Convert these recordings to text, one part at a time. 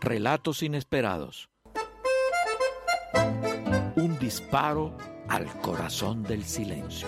Relatos inesperados. Un disparo al corazón del silencio.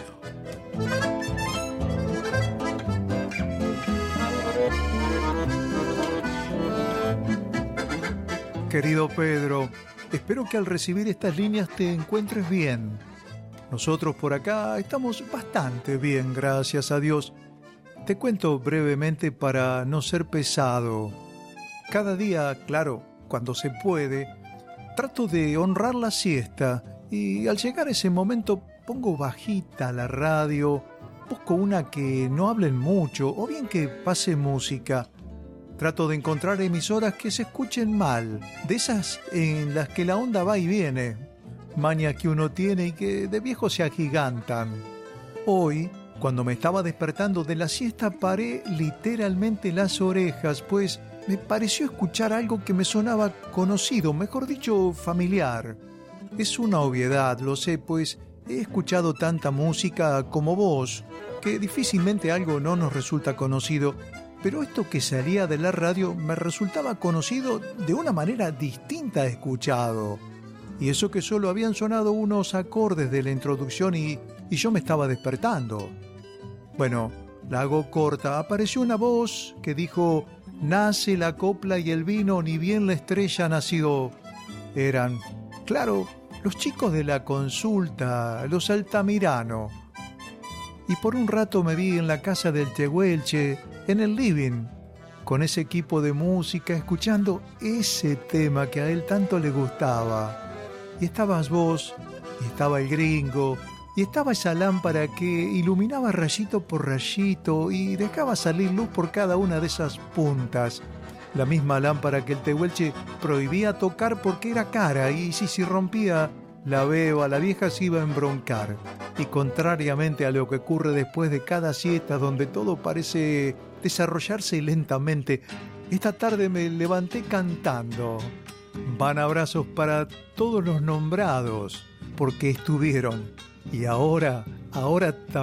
Querido Pedro, espero que al recibir estas líneas te encuentres bien. Nosotros por acá estamos bastante bien, gracias a Dios. Te cuento brevemente para no ser pesado. Cada día, claro, cuando se puede, trato de honrar la siesta y al llegar ese momento pongo bajita la radio, busco una que no hablen mucho o bien que pase música. Trato de encontrar emisoras que se escuchen mal, de esas en las que la onda va y viene, maña que uno tiene y que de viejo se agigantan. Hoy, cuando me estaba despertando de la siesta, paré literalmente las orejas, pues me pareció escuchar algo que me sonaba conocido, mejor dicho, familiar. Es una obviedad, lo sé, pues he escuchado tanta música como vos, que difícilmente algo no nos resulta conocido. Pero esto que salía de la radio me resultaba conocido de una manera distinta a escuchado. Y eso que solo habían sonado unos acordes de la introducción y yo me estaba despertando. Bueno, la hago corta. Apareció una voz que dijo: nace la copla y el vino, ni bien la estrella nació. Eran, claro, los chicos de la Consulta, los Altamirano. Y por un rato me vi en la casa del Tehuelche, en el living, con ese equipo de música, escuchando ese tema que a él tanto le gustaba. Y estabas vos, y estaba el gringo, y estaba esa lámpara que iluminaba rayito por rayito y dejaba salir luz por cada una de esas puntas. La misma lámpara que el Tehuelche prohibía tocar porque era cara y si rompía la beba, la vieja se iba a embroncar. Y contrariamente a lo que ocurre después de cada siesta, donde todo parece desarrollarse lentamente, esta tarde me levanté cantando. Van abrazos para todos los nombrados, porque estuvieron. Y ahora también